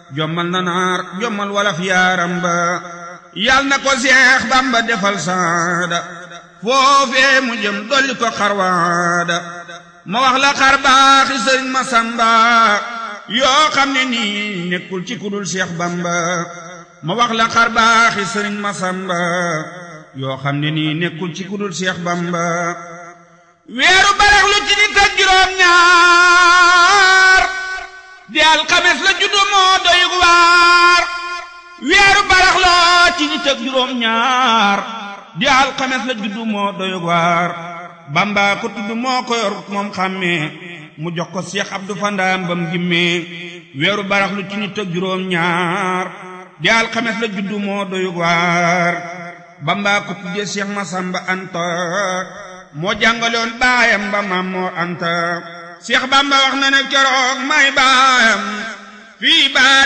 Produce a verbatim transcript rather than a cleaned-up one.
jommal na naar jommal walaf yaaram ba yal na ko Seex Bamba defal saada foofee mu jëm dolli ko xarwaada ma wax la xar baaxi Sëriñ Masamba yoo xam ne nii nekkul ci kudul Seex Bamba ma wax la xar baaxi Sëriñ Masamba yoo xam ne nii nekkul ci kudul Seex Bamba weeru baraxlu ci nit ak juróom ñaar di alxames la juddu moo doy waar weeru baraxlu ci nit ak juróom ñaar di alxames la juddu moo doy waar Bamba ko tudd moo ko yor moom xàmmee mu jox ko Seex Abdu Fandaam bam gimmee weeru baraxlu ci nit ak juróom ñaar di alxames la juddu moo doy waar Bamba ko tuddee Seex Masamba Anta moo jàngaloon baayam ba Maam Moor Anta Seex Bamba wax na ne keroog may baayam fii baat